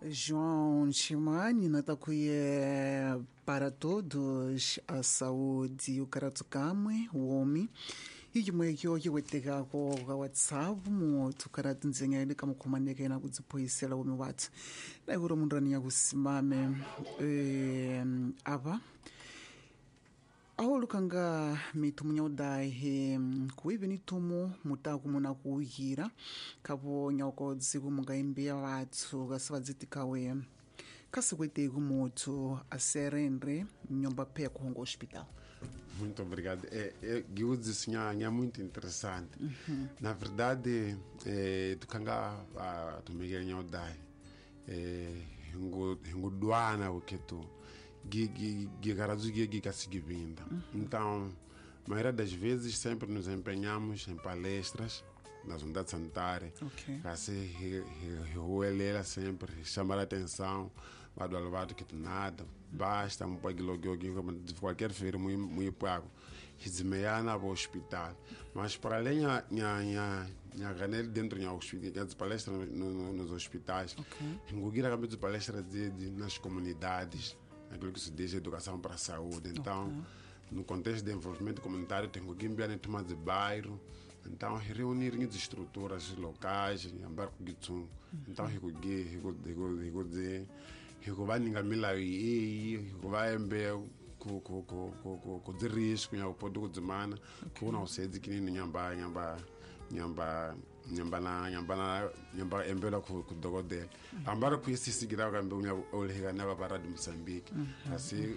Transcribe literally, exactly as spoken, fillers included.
João Chimani, natakuye para todos a saúde, o karatukamwe, o homem. E yimwe kyo yiweteka ko ka WhatsApp mu tukarati nzengele kama kumaneka ina kudzipoisela umi wathu. Na ikuro mundrani ya kusimame eh aba. Aho lukanga mitumu udai kuibi ni tumu mutaku muna kuhira kabo nyauko dziku mungaimbiya wathu kasavadzitikawe kasikwete kumutu aserendre nyomba pé com o hospital. Muito obrigado. É, é, Guilherme Sinha é muito interessante. Uhum. Na verdade, é, tu canga a tu me ganha o dai. É, ngo ngo doana o que tu gig gigarazu gig kasigi vinda. Então, a maioria das vezes sempre nos empenhamos em palestras nas unidades sanitárias. Okay. Para se reoelela sempre, chamar a atenção, para do alvado que tu nada, basta um pouco logo de qualquer feira muito muito pago. Hizmeana para o hospital. Mas para além da minha minha ganel dentro do hospital, as palestras nos hospitais, engugira okay. As palestras de, de nas comunidades, aquilo que se diz educação para a saúde. Então, okay. No contexto de desenvolvimento comunitário, tem que enviar em turmas de bairro. Então, reunir as estruturas locais, em barco de tsun. Então, recolher, recolher, recolher, recolher, ningamila e recolher embeu com com com com com de risco, o poder de mana, com não sei de que nem nhamba nhamba nhamba nhamba na nhamba na nhamba embeu com com dogo dele. Ambara com esse seguirá o embeu o olhega na para de Moçambique, assim